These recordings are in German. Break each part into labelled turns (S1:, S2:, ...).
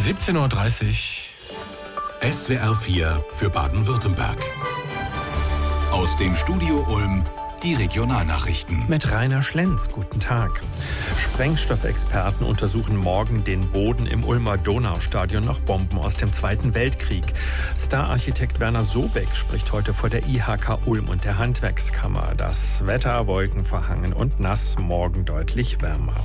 S1: 17:30 Uhr.
S2: SWR 4 für Baden-Württemberg. Aus dem Studio Ulm die Regionalnachrichten.
S3: Mit Rainer Schlenz, guten Tag. Sprengstoffexperten untersuchen morgen den Boden im Ulmer Donaustadion nach Bomben aus dem Zweiten Weltkrieg. Stararchitekt Werner Sobeck spricht heute vor der IHK Ulm und der Handwerkskammer. Das Wetter wolkenverhangen und nass, morgen deutlich wärmer.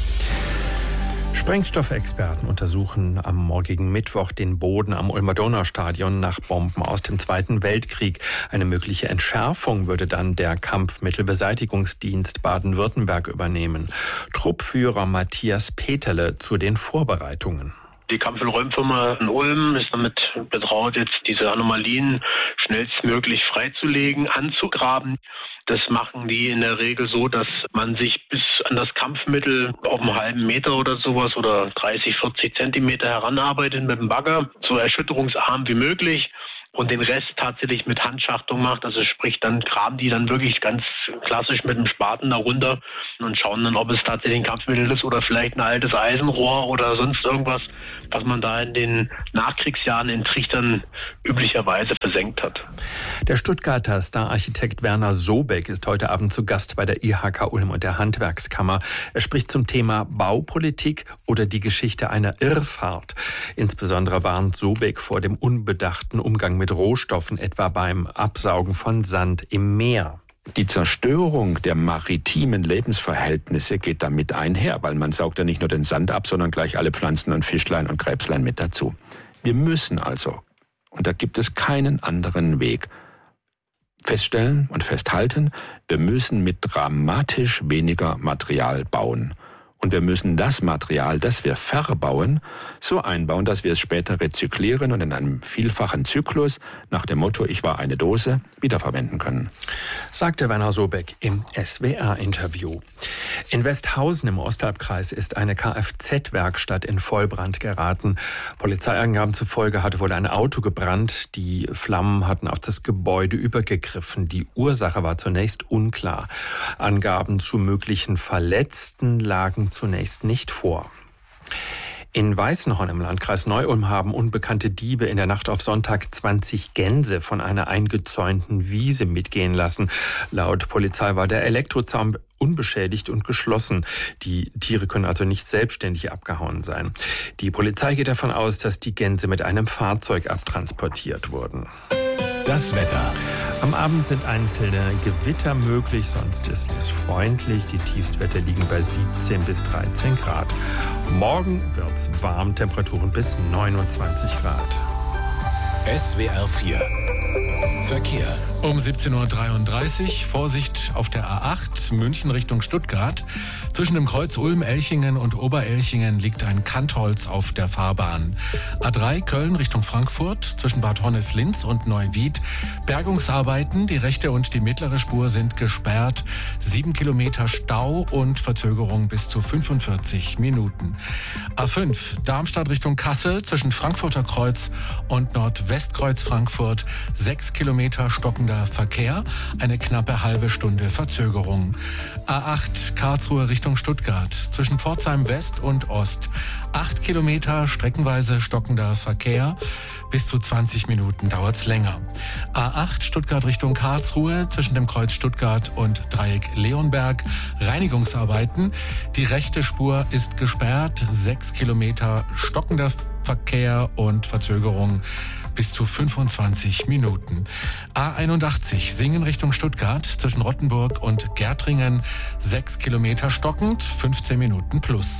S3: Sprengstoffexperten untersuchen am morgigen Mittwoch den Boden am Ulmer Donaustadion nach Bomben aus dem Zweiten Weltkrieg. Eine mögliche Entschärfung würde dann der Kampfmittelbeseitigungsdienst Baden-Württemberg übernehmen. Truppführer Matthias Peterle zu den Vorbereitungen.
S4: Die Kampf-und-Räumfirma in Ulm ist damit betraut, jetzt diese Anomalien schnellstmöglich freizulegen, anzugraben. Das machen die in der Regel so, dass man sich bis an das Kampfmittel auf einen halben Meter oder sowas oder 30, 40 Zentimeter heranarbeitet mit dem Bagger, so erschütterungsarm wie möglich. Und den Rest tatsächlich mit Handschachtung macht. Also sprich, dann graben die dann wirklich ganz klassisch mit dem Spaten da runter und schauen dann, ob es tatsächlich ein Kampfmittel ist oder vielleicht ein altes Eisenrohr oder sonst irgendwas, was man da in den Nachkriegsjahren in Trichtern üblicherweise versenkt hat.
S3: Der Stuttgarter Stararchitekt Werner Sobeck ist heute Abend zu Gast bei der IHK Ulm und der Handwerkskammer. Er spricht zum Thema Baupolitik oder die Geschichte einer Irrfahrt. Insbesondere warnt Sobeck vor dem unbedachten Umgang mit Rohstoffen, etwa beim Absaugen von Sand im Meer.
S5: Die Zerstörung der maritimen Lebensverhältnisse geht damit einher, weil man saugt ja nicht nur den Sand ab, sondern gleich alle Pflanzen und Fischlein und Krebslein mit dazu. Wir müssen also, und da gibt es keinen anderen Weg, feststellen und festhalten, wir müssen mit dramatisch weniger Material bauen. Und wir müssen das Material, das wir verbauen, so einbauen, dass wir es später rezyklieren und in einem vielfachen Zyklus nach dem Motto, ich war eine Dose, wiederverwenden können.
S3: Sagte Werner Sobeck im SWR-Interview. In Westhausen im Ostalbkreis ist eine Kfz-Werkstatt in Vollbrand geraten. Polizeiangaben zufolge hatte wohl ein Auto gebrannt. Die Flammen hatten auf das Gebäude übergegriffen. Die Ursache war zunächst unklar. Angaben zu möglichen Verletzten lagen zunächst nicht vor. In Weißenhorn im Landkreis Neu-Ulm haben unbekannte Diebe in der Nacht auf Sonntag 20 Gänse von einer eingezäunten Wiese mitgehen lassen. Laut Polizei war der Elektrozaun unbeschädigt und geschlossen. Die Tiere können also nicht selbstständig abgehauen sein. Die Polizei geht davon aus, dass die Gänse mit einem Fahrzeug abtransportiert wurden.
S2: Das Wetter.
S3: Am Abend sind einzelne Gewitter möglich, sonst ist es freundlich. Die Tiefstwerte liegen bei 17 bis 13 Grad. Morgen wird's warm, Temperaturen bis 29 Grad.
S2: SWR 4 Verkehr.
S1: Um 17:33 Uhr, Vorsicht auf der A8, München Richtung Stuttgart. Zwischen dem Kreuz Ulm-Elchingen und Oberelchingen liegt ein Kantholz auf der Fahrbahn. A3 Köln Richtung Frankfurt, zwischen Bad Honnef-Linz und Neuwied. Bergungsarbeiten, die rechte und die mittlere Spur sind gesperrt. 7 Kilometer Stau und Verzögerung bis zu 45 Minuten. A5 Darmstadt Richtung Kassel, zwischen Frankfurter Kreuz und Nordwestkreuz Frankfurt. 6 Kilometer stockender Verkehr, eine knappe halbe Stunde Verzögerung. A8 Karlsruhe Richtung Stuttgart, zwischen Pforzheim West und Ost. 8 Kilometer streckenweise stockender Verkehr, bis zu 20 Minuten dauert's länger. A8 Stuttgart Richtung Karlsruhe, zwischen dem Kreuz Stuttgart und Dreieck Leonberg. Reinigungsarbeiten, die rechte Spur ist gesperrt, 6 Kilometer stockender Verkehr und Verzögerung bis zu 25 Minuten. A81 Singen Richtung Stuttgart, zwischen Rottenburg und Gärtringen, 6 Kilometer stockend, 15 Minuten plus.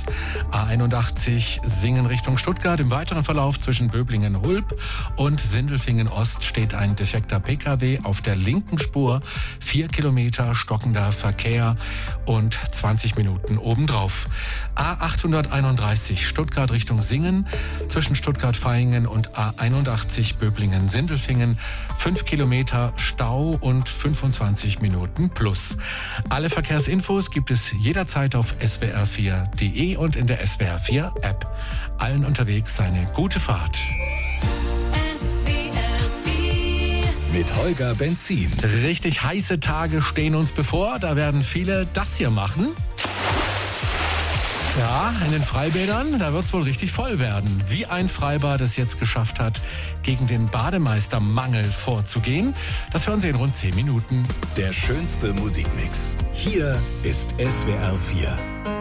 S1: A81 Singen Richtung Stuttgart, im weiteren Verlauf zwischen Böblingen-Hulb und Sindelfingen-Ost steht ein defekter Pkw auf der linken Spur, 4 Kilometer stockender Verkehr und 20 Minuten obendrauf. A831 Stuttgart Richtung Singen, zwischen Stuttgart-Vaihingen und A81 Böblingen-Sindelfingen, 5 Kilometer Stau und 25 Minuten plus. Alle Verkehrsinfos gibt es jederzeit auf swr4.de und in der SWR4 App. Allen unterwegs eine gute Fahrt.
S2: Mit Holger Benzin.
S1: Richtig heiße Tage stehen uns bevor. Da werden viele das hier machen. Ja, in den Freibädern, da wird es wohl richtig voll werden. Wie ein Freibad es jetzt geschafft hat, gegen den Bademeistermangel vorzugehen, das hören Sie in rund 10 Minuten.
S2: Der schönste Musikmix. Hier ist SWR 4.